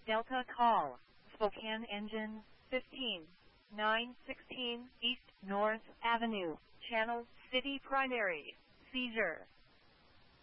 Delta call, Spokane engine, 15, 916 East North Avenue, Channel City Primary, seizure.